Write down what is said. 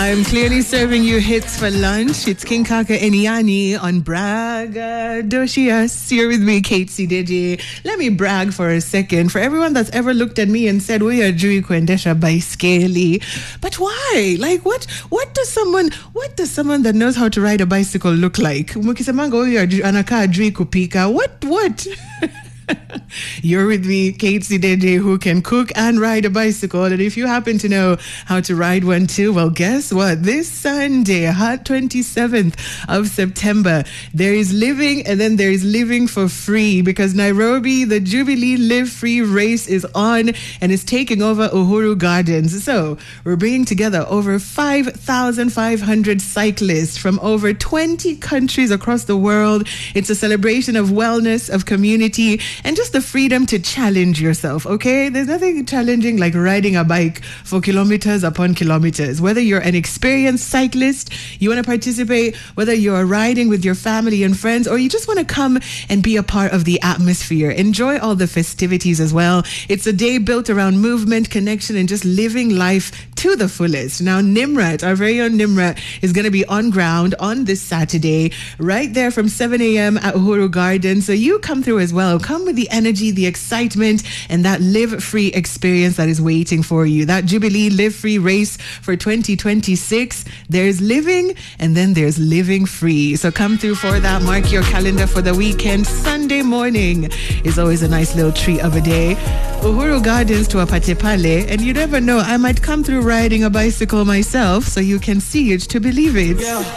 I'm clearly serving you hits for lunch. It's King Kaka Eniani on Braggadocious. Here with me, Kate Sideji. Let me brag for a second. For everyone that's ever looked at me and said, we are Jui Kwendesha baiskeli. But why? Like, what does someone that knows how to ride a bicycle look like? Mukisemanga huyu anakaa Jui kupika. What? You're with me, Kate Sideji, who can cook and ride a bicycle. And if you happen to know how to ride one too, well, guess what? This Sunday, 27th of September, there is living and then there is living for free, because Nairobi, the Jubilee Live Free race is on and is taking over Uhuru Gardens. So we're bringing together over 5,500 cyclists from over 20 countries across the world. It's a celebration of wellness, of community, and just the freedom to challenge yourself, okay? There's nothing challenging like riding a bike for kilometers upon kilometers. Whether you're an experienced cyclist, you want to participate, whether you're riding with your family and friends, or you just want to come and be a part of the atmosphere. Enjoy all the festivities as well. It's a day built around movement, connection, and just living life to the fullest. Now, Nimrat, our very own Nimrat, is going to be on ground on this Saturday, right there from 7 a.m. at Uhuru Garden. So you come through as well. Come with the energy, the excitement, and that Live Free experience that is waiting for you. That Jubilee Live Free race for 2026. There's living and then there's living free. So come through for that. Mark your calendar for the weekend. Sunday morning is always a nice little treat of a day. Uhuru Gardens to Apatepale, and you never know, I might come through riding a bicycle myself, so you can see it to believe it. Yeah.